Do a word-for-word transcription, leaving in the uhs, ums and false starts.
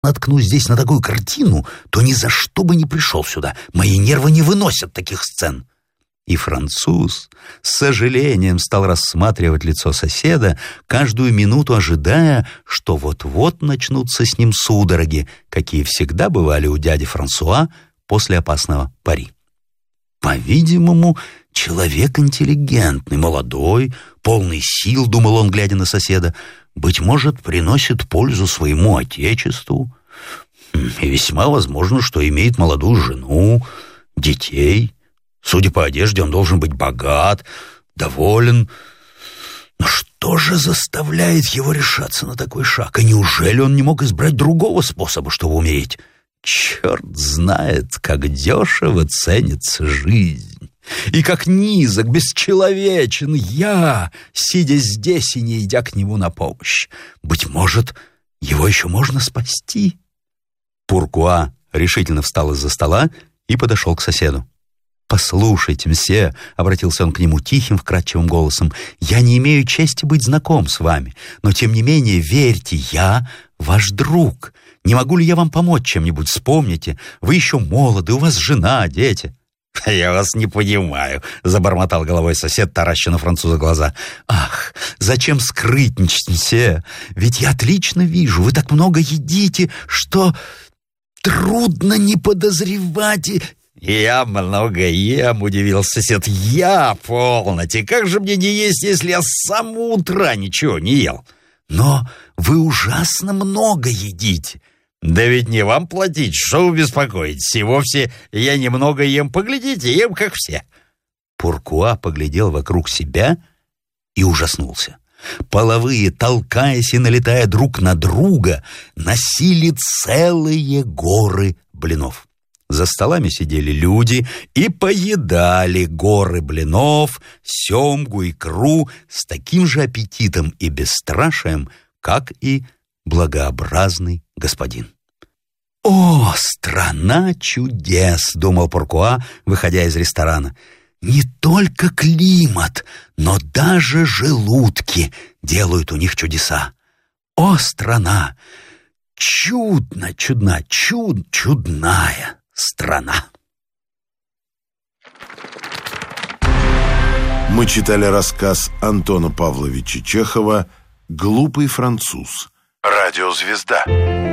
наткнусь здесь на такую картину, то ни за что бы не пришел сюда. Мои нервы не выносят таких сцен». И француз с сожалением стал рассматривать лицо соседа, каждую минуту ожидая, что вот-вот начнутся с ним судороги, какие всегда бывали у дяди Франсуа после опасного пари. По-видимому, человек интеллигентный, молодой, полный сил, думал он, глядя на соседа, быть может, приносит пользу своему отечеству, и весьма возможно, что имеет молодую жену, детей. Судя по одежде, он должен быть богат, доволен. Но что же заставляет его решаться на такой шаг? И неужели он не мог избрать другого способа, чтобы умереть? Черт знает, как дешево ценится жизнь, и как низок, бесчеловечен я, сидя здесь и не идя к нему на помощь. Быть может, его еще можно спасти. Пуркуа решительно встал из-за стола и подошел к соседу. «Послушайте, мсье», — обратился он к нему тихим, вкрадчивым голосом, «я не имею чести быть знаком с вами, но, тем не менее, верьте, я ваш друг. Не могу ли я вам помочь чем-нибудь? Вспомните, вы еще молоды, у вас жена, дети». «Я вас не понимаю», — забормотал головой сосед, тараща на француза глаза. «Ах, зачем скрытничать, мсье? Ведь я отлично вижу, вы так много едите, что трудно не подозревать и...» «Я много ем», — удивился сосед. «Я полноте. Как же мне не есть, если я с самого утра ничего не ел?» «Но вы ужасно много едите». «Да ведь не вам платить, что вы беспокоитесь? И вовсе я немного ем. Поглядите, ем, как все». Пуркуа поглядел вокруг себя и ужаснулся. Половые, толкаясь и налетая друг на друга, носили целые горы блинов. За столами сидели люди и поедали горы блинов, семгу, икру с таким же аппетитом и бесстрашием, как и благообразный господин. «О, страна чудес!» — думал Пуркуа, выходя из ресторана. «Не только климат, но даже желудки делают у них чудеса. О, страна! Чудно, чудна, чуд, чудная страна!» Мы читали рассказ Антона Павловича Чехова «Глупый француз». Радиозвезда.